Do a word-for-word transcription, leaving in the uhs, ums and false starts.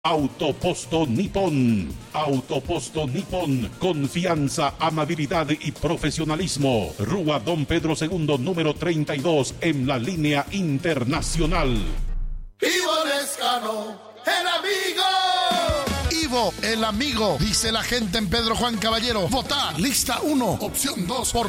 Autoposto Nippon. Autoposto Nippon. Confianza, amabilidad y profesionalismo. Rúa Don Pedro segundo, número treinta y dos, en la línea internacional. Ivo Lescano, el amigo. Ivo, el amigo, dice la gente en Pedro Juan Caballero. Votar, lista uno, opción dos, por